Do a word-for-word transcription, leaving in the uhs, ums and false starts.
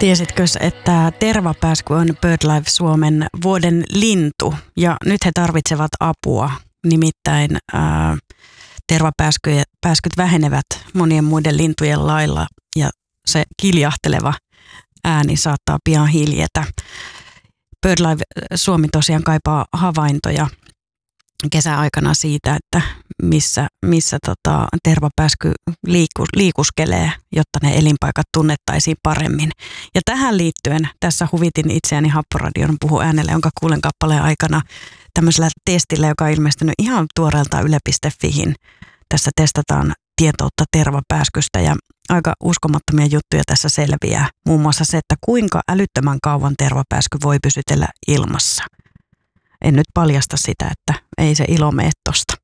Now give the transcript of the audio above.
Tiesitkö, että tervapääsky on BirdLife Suomen vuoden lintu ja nyt he tarvitsevat apua. Nimittäin ää, tervapääskyt vähenevät monien muiden lintujen lailla ja se kiljahteleva ääni saattaa pian hiljetä. BirdLife Suomi tosiaan kaipaa havaintoja kesäaikana siitä, että missä, missä tota, tervapääsky liikus, liikuskelee, jotta ne elinpaikat tunnettaisiin paremmin. Ja tähän liittyen tässä huvitin itseäni Happoradion Puhu äänelle, jonka kuulen kappaleen aikana tämmöisellä testillä, joka on ilmestynyt ihan tuoreelta yle piste fihin. Tässä testataan tietoutta tervapääskystä ja aika uskomattomia juttuja tässä selviää. Muun muassa se, että kuinka älyttömän kauan tervapääsky voi pysytellä ilmassa. En nyt paljasta sitä, että ei se ilo mene tosta.